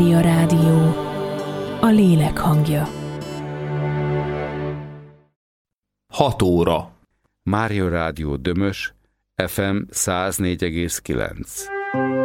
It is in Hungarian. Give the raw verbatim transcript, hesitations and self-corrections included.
Mária Rádió, a lélek hangja. hat óra. Mária Rádió Dömös, ef em száz négy egész kilenc.